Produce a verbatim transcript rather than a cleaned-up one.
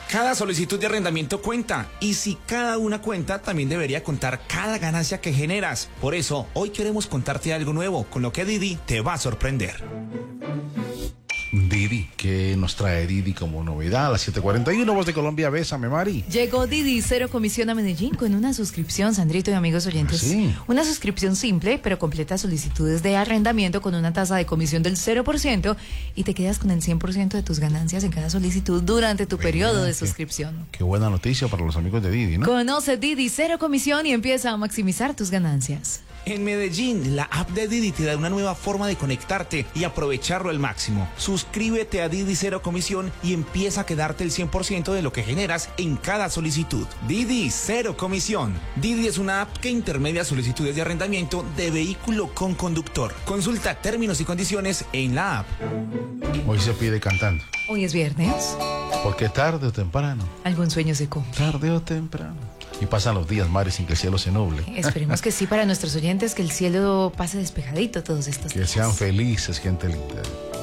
Cada solicitud de arrendamiento cuenta, y si cada una cuenta, también debería contar cada ganancia que generas. Por eso, hoy queremos contarte algo nuevo, con lo que Didi te va a sorprender. Didi, ¿qué nos trae Didi como novedad? A las siete cuarenta y uno, Voz de Colombia, bésame, Mari. Llegó Didi Cero Comisión a Medellín con una suscripción, Sandrito y amigos oyentes. Sí. Una suscripción simple, pero completa solicitudes de arrendamiento con una tasa de comisión del cero por ciento y te quedas con el cien por ciento de tus ganancias en cada solicitud durante tu Venga, periodo de qué, suscripción. Qué buena noticia para los amigos de Didi, ¿no? Conoce Didi Cero Comisión y empieza a maximizar tus ganancias. En Medellín, la app de Didi te da una nueva forma de conectarte y aprovecharlo al máximo. Suscríbete a Didi Cero Comisión y empieza a quedarte el cien por ciento de lo que generas en cada solicitud. Didi Cero Comisión. Didi es una app que intermedia solicitudes de arrendamiento de vehículo con conductor. Consulta términos y condiciones en la app. Hoy se pide cantando. Hoy es viernes. Porque tarde o temprano. Algún sueño se cumple. Tarde o temprano. Y pasan los días, Mari, sin que el cielo se nuble. Esperemos que sí para nuestros oyentes, que el cielo pase despejadito todos estos Que días. sean felices, gente linda.